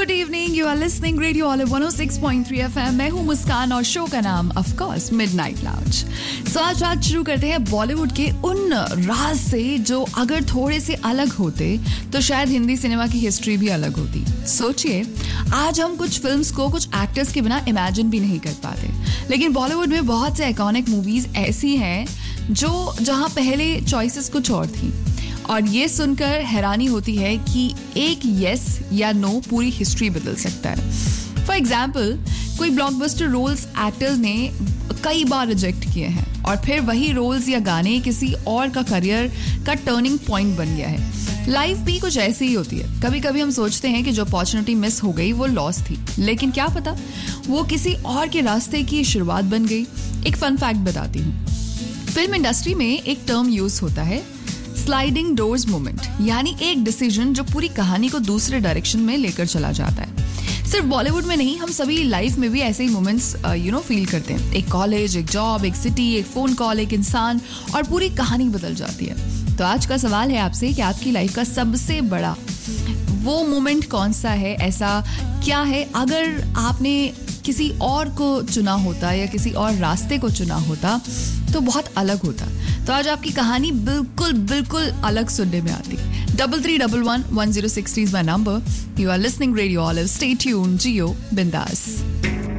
Good evening, you are listening radio olive 106.3 FM। मैं हूँ मुस्कान और शो का नाम ऑफ कोर्स मिडनाइट लाउंज। सो आज रात शुरू करते हैं बॉलीवुड के उन राज से जो अगर थोड़े से अलग होते तो शायद हिंदी सिनेमा की हिस्ट्री भी अलग होती। सोचिए, आज हम कुछ फिल्म्स को कुछ एक्टर्स के बिना इमेजिन भी नहीं कर पाते, लेकिन बॉलीवुड में बहुत से आइकॉनिक मूवीज ऐसी हैं जो जहां पहले चॉइसेस कुछ और थी, और ये सुनकर हैरानी होती है कि एक यस या नो पूरी हिस्ट्री बदल सकता है। फॉर एग्जाम्पल, कोई ब्लॉकबस्टर रोल्स एक्टर्स ने कई बार रिजेक्ट किए हैं और फिर वही रोल्स या गाने किसी और का करियर का टर्निंग पॉइंट बन गया है। लाइफ भी कुछ ऐसी ही होती है। कभी कभी हम सोचते हैं कि जो अपॉर्चुनिटी मिस हो गई वो लॉस थी, लेकिन क्या पता वो किसी और के रास्ते की शुरुआत बन गई। एक फन फैक्ट बताती हूँ। फिल्म इंडस्ट्री में एक टर्म यूज होता है, स्लाइडिंग डोर्स मोमेंट, यानी एक डिसीजन जो पूरी कहानी को दूसरे डायरेक्शन में लेकर चला जाता है। सिर्फ बॉलीवुड में नहीं, हम सभी लाइफ में भी ऐसे ही मोमेंट्स फील करते हैं। एक कॉलेज, एक जॉब, एक सिटी, एक फोन कॉल, एक इंसान, और पूरी कहानी बदल जाती है। तो आज का सवाल है आपसे कि आपकी लाइफ का सबसे बड़ा वो मोमेंट कौन सा है? ऐसा क्या है अगर आपने किसी और को चुना होता या किसी और रास्ते को चुना होता तो बहुत अलग होता। तो आज आपकी कहानी बिल्कुल अलग सुनने में आती। 3311 1063 is my number. You are listening Radio Olive. Stay tuned. जियो बिंदास।